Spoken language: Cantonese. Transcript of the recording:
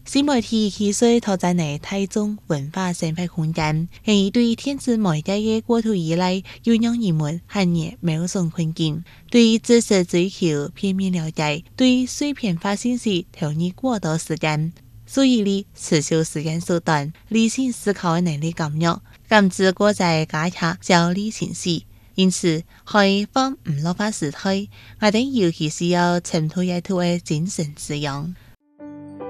新媒體其實拓展嘅大眾文化生活空間，係對電子媒體嘅過度依賴，要讓人們陷入某種困境。對知識追求片面了解，對碎片化信息投入過多時間，所以你持續時間縮短，理性思考嘅能力減弱，甚至過在加強焦慮情緒。因此，喺放唔落法時態，我哋尤其需要滲透一套嘅精神滋養。